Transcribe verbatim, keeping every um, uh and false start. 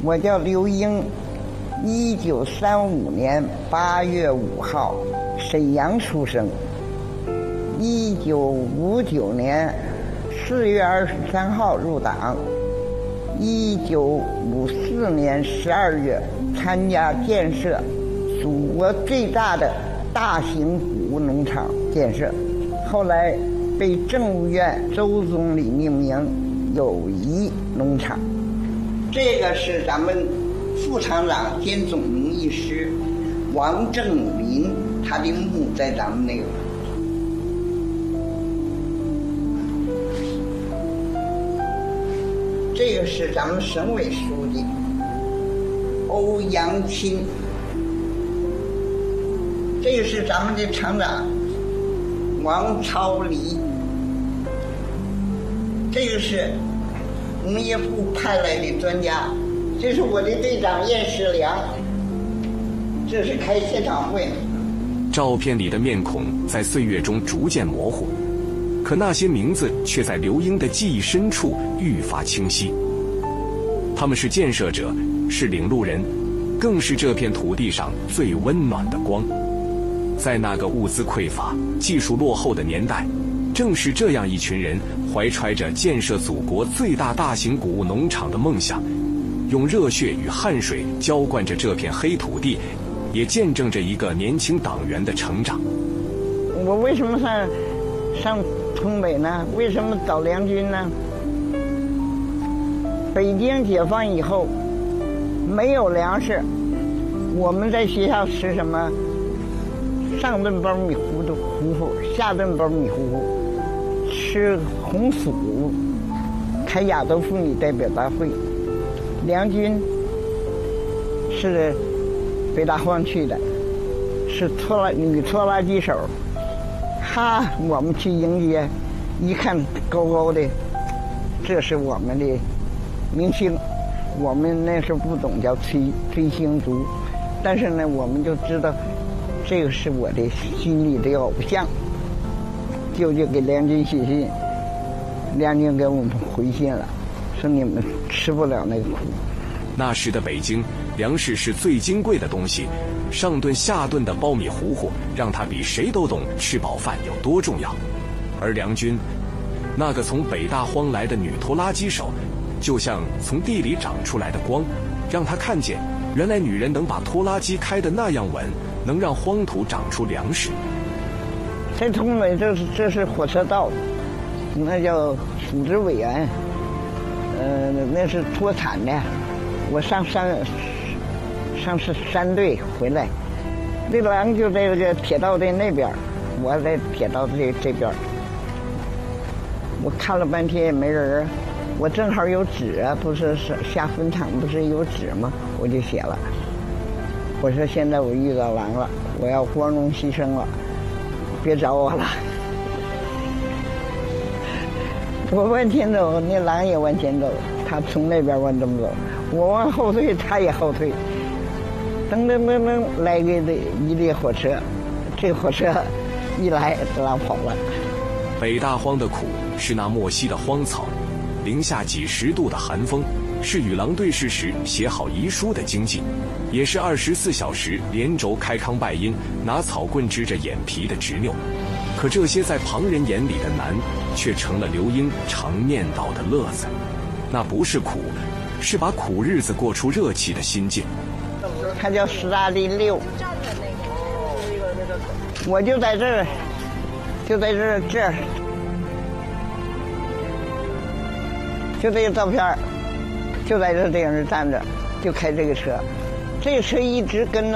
我叫刘英，一九三五年八月五号沈阳出生，一九五九年四月二十三号入党，一九五四年十二月参加建设祖国最大的大型谷物农场建设，后来被政务院周总理命名友谊农场。这个是咱们副厂长兼总农艺师王正林，他的墓在咱们那个。这个是咱们省委书记欧阳钦，这个是咱们的厂长王超黎，这个是农业部派来的专家，这是我的队长燕世良，这是开现场会。 照片里的面孔在岁月中逐渐模糊，可那些名字却在刘英的记忆深处愈发清晰。他们是建设者，是领路人，更是这片土地上最温暖的光。在那个物资匮乏、技术落后的年代，正是这样一群人怀揣着建设祖国最大大型谷物农场的梦想，用热血与汗水浇灌着这片黑土地，也见证着一个年轻党员的成长。 我为什么上上东北呢？为什么找梁军呢？北京解放以后没有粮食，我们在学校吃什么？上顿包米糊的糊糊，下顿包米糊糊，吃红薯，开亚洲妇女代表大会。梁军是北大荒去的，是拖拉女拖拉机手。哈，我们去迎接，一看高高的，这是我们的明星。我们那时候不懂叫追追星族，但是呢，我们就知道这个是我的心里的偶像。就就给梁军写信，梁军给我们回信了，说你们吃不了那个苦。 那时的北京，粮食是最金贵的东西，上顿下顿的苞米糊糊，让他比谁都懂吃饱饭有多重要。而梁军，那个从北大荒来的女拖拉机手，就像从地里长出来的光，让他看见，原来女人能把拖拉机开得那样稳，能让荒土长出粮食。 在东北，这是这是火车道，那叫组织委员，呃，那是脱产的。我上山上是山队回来，绿廊就在这个铁道的那边，我在铁道这这边。我看了半天也没人，我正好有纸啊，不是下坟场不是有纸吗？我就写了，我说现在我遇到狼了，我要光荣牺牲了，别找我了。我往前走，那狼也往前走，他从那边往这么走，我往后退，他也后退。噔噔噔噔，来个一列火车，这火车一来，狼跑了。 北大荒的苦是那莫西的荒草，零下几十度的寒风，是与狼对视时写好遗书的经济，也是二十四小时连轴开康拜音，拿草棍支着眼皮的执拗。可这些在旁人眼里的难，却成了刘英常念叨的乐子。那不是苦，是把苦日子过出热气的心境。 他叫斯大林六，我就在这儿，就在这儿这儿，就这个照片，就在这顶上站着，就开这个车，这个车一直跟着